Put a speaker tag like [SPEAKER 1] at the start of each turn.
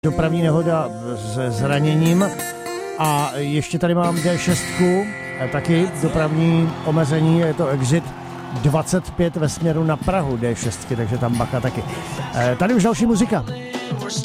[SPEAKER 1] Dopravní nehoda s zraněním a ještě tady mám D6, taky dopravní omezení, je to exit 25 ve směru na Prahu D6, takže tam bacha taky. Tady už další muzika.